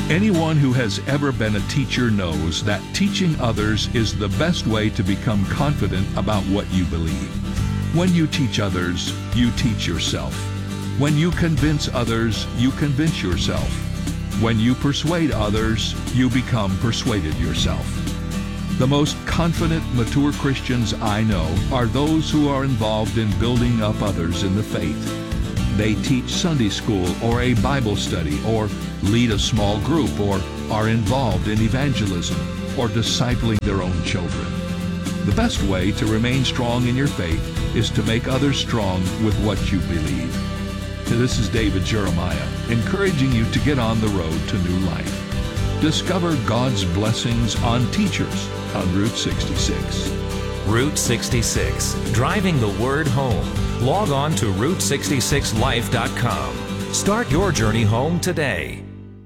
Anyone who has ever been a teacher knows that teaching others is the best way to become confident about what you believe. When you teach others, you teach yourself. When you convince others, you convince yourself. When you persuade others, you become persuaded yourself. The most confident, mature Christians I know are those who are involved in building up others in the faith. They teach Sunday school or a Bible study or lead a small group or are involved in evangelism or discipling their own children. The best way to remain strong in your faith is to make others strong with what you believe. This is David Jeremiah, encouraging you to get on the road to new life. Discover God's blessings on teachers on Route 66. Route 66, driving the word home. Log on to Route66Life.com. Start your journey home today.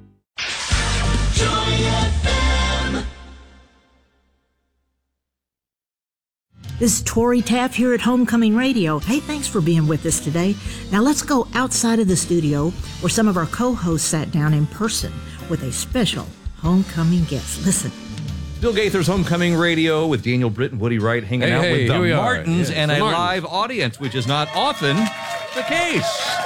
This is Tori Taff here at Homecoming Radio. Hey, thanks for being with us today. Now let's go outside of the studio where some of our co-hosts sat down in person with a special homecoming guest. Listen. Bill Gaither's Homecoming Radio with Daniel Britt and Woody Wright hanging out with the Martins and a live audience, which is not often the case.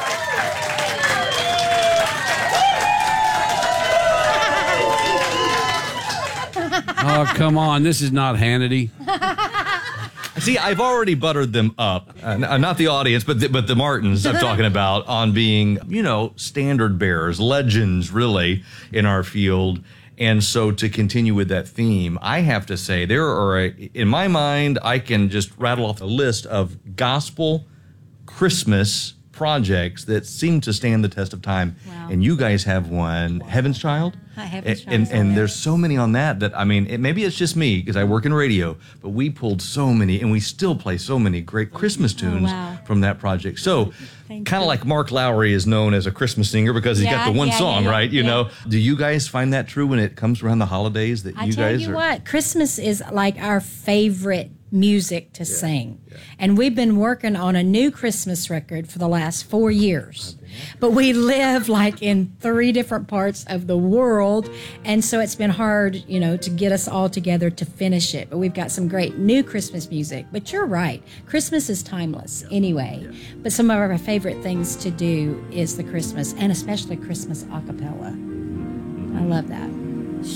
Oh, come on. This is not Hannity. See, I've already buttered them up. Not the audience, but the Martins I'm talking about on being, standard bearers, legends, really, in our field. And so to continue with that theme, I have to say there are, in my mind, I can just rattle off a list of gospel Christmas projects that seem to stand the test of time. Wow. And you guys have one, Heaven's Child. Heaven's Child. And there's so many on that maybe it's just me because I work in radio, but we pulled so many and we still play so many great Christmas tunes from that project. So kind of like Mark Lowry is known as a Christmas singer because he's got the one song, right? You know, do you guys find that true when it comes around the holidays that you guys are? I tell you what, Christmas is like our favorite music to sing. And we've been working on a new Christmas record for the last 4 years. But we live like in 3 different parts of the world. And so it's been hard, to get us all together to finish it. But we've got some great new Christmas music. But you're right. Christmas is timeless anyway. But some of our favorite things to do is the Christmas, and especially Christmas a cappella. I love that.